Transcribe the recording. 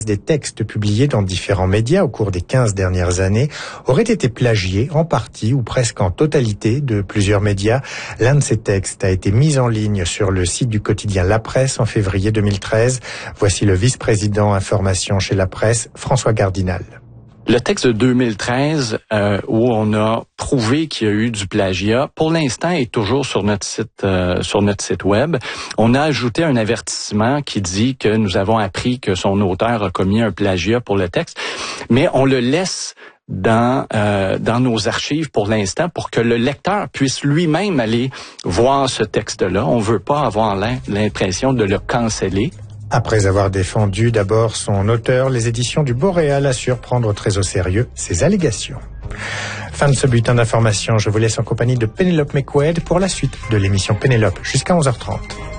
Des textes publiés dans différents médias au cours des 15 dernières années auraient été plagiés en partie ou presque en totalité de plusieurs médias. L'un de ces textes a été mis en ligne sur le site du quotidien La Presse en février 2013. Voici le vice-président information chez La Presse, François Gardinal. Le texte de 2013, où on a prouvé qu'il y a eu du plagiat, pour l'instant est toujours sur notre site web. On a ajouté un avertissement qui dit que nous avons appris que son auteur a commis un plagiat pour le texte, mais on le laisse dans nos archives pour l'instant pour que le lecteur puisse lui-même aller voir ce texte-là. On veut pas avoir l'impression de le canceller. Après avoir défendu d'abord son auteur, les éditions du Boréal assurent prendre très au sérieux ces allégations. Fin de ce bulletin d'information. Je vous laisse en compagnie de Pénélope McQuaid pour la suite de l'émission Pénélope jusqu'à 11h30.